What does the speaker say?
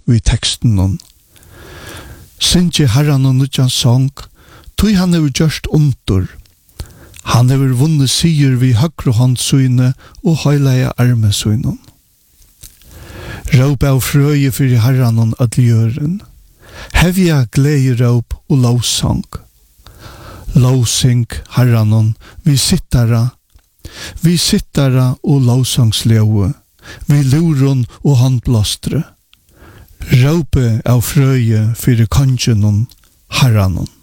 vid teksten hon. Syngje herran og nudjan sång, tui han hever gjørst under. Han hever vunnet sier vi høgre håndsyne og høyleie armesynen. Råp av frøye fyrir herran og adljøren. Hevja glede råp og lovsang. Lovsing herran og vi sittara og lovsangsløve, vi luron og håndblåstre. Råpe av frøye fyrir kongen og herran.